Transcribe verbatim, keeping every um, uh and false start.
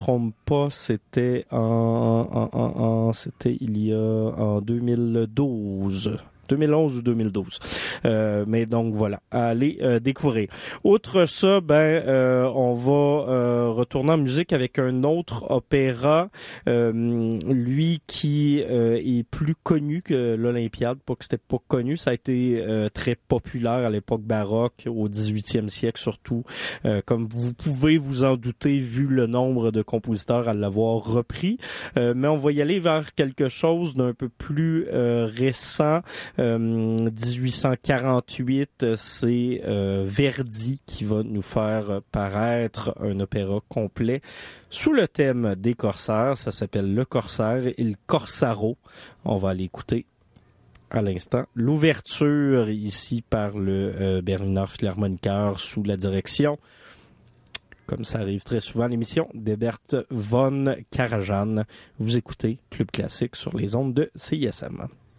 trompe pas, c'était en, en, en, en c'était il y a en deux mille douze. deux mille onze ou deux mille douze. Euh, mais donc voilà, allez euh, découvrir. Outre ça, ben euh, on va euh, retourner en musique avec un autre opéra, euh, lui qui euh, est plus connu que l'Olympiade, pas que c'était pas connu, ça a été euh, très populaire à l'époque baroque, au dix-huitième siècle surtout, euh, comme vous pouvez vous en douter vu le nombre de compositeurs à l'avoir repris. Euh, mais on va y aller vers quelque chose d'un peu plus euh, récent. Euh, dix-huit cent quarante-huit, c'est euh, Verdi qui va nous faire paraître un opéra complet sous le thème des corsaires. Ça s'appelle Le Corsaire et le Corsaro. On va aller écouter à l'instant l'ouverture ici par le euh, Berliner Philharmoniker sous la direction, comme ça arrive très souvent à l'émission, d'Herbert von Karajan. Vous écoutez Club Classique sur les ondes de C I S M.